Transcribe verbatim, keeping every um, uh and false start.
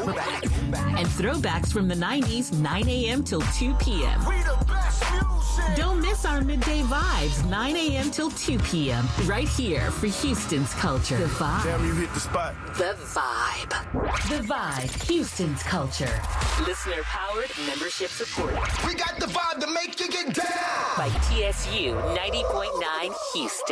Throwback. And throwbacks from the nineties, nine a.m. till two p.m. We the best music. Don't miss our midday vibes, nine a.m. till two p.m. Right here for Houston's culture. The Vibe. Damn, you hit the spot. The Vibe. The Vibe, Houston's culture. Listener powered, membership supported. We got the vibe to make you get down. By T S U ninety point nine Houston.